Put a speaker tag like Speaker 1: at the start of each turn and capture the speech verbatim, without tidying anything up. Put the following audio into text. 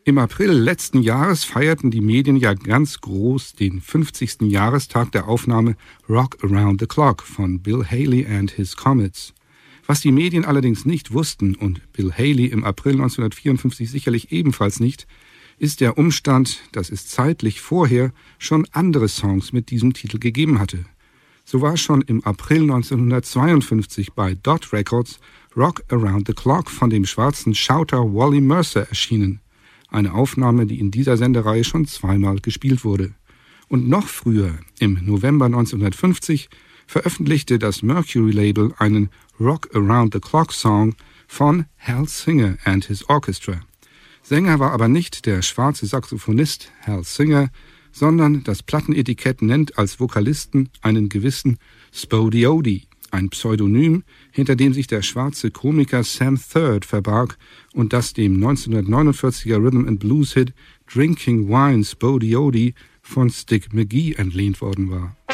Speaker 1: Im April letzten Jahres feierten die Medien ja ganz groß den fünfzigsten Jahrestag der Aufnahme Rock Around the Clock von Bill Haley and His Comets. Was die Medien allerdings nicht wussten und Bill Haley im April neunzehnhundertvierundfünfzig sicherlich ebenfalls nicht, ist der Umstand, dass es zeitlich vorher schon andere Songs mit diesem Titel gegeben hatte. So war schon im April neunzehnhundertzweiundfünfzig bei Dot Records Rock Around the Clock von dem schwarzen Shouter Wally Mercer erschienen. Eine Aufnahme, die in dieser Sendereihe schon zweimal gespielt wurde. Und noch früher, im November neunzehnhundertfünfzig, veröffentlichte das Mercury-Label einen Rock Around the Clock Song von Hal Singer and His Orchestra. Sänger war aber nicht der schwarze Saxophonist Hal Singer, sondern das Plattenetikett nennt als Vokalisten einen gewissen Spodiody, ein Pseudonym, hinter dem sich der schwarze Komiker Sam Third verbarg und das dem neunzehnhundertneunundvierziger Rhythm and Blues Hit Drinking Wine Spodiody von Stick McGee entlehnt worden war.